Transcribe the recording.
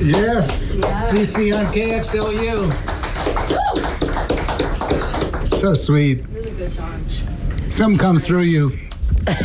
Yes. CC on KXLU. So sweet. Really good song. Something comes through you.